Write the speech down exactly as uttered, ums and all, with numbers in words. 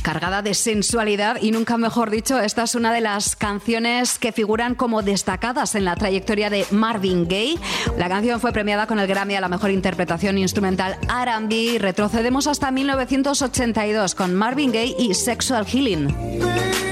cargada de sensualidad y nunca mejor dicho, esta es una de las canciones que figuran como destacadas en la trayectoria de Marvin Gaye. La canción fue premiada con el Grammy a la mejor interpretación instrumental R and B. Retrocedemos hasta mil novecientos ochenta y dos con Marvin Gaye y Sexual Healing.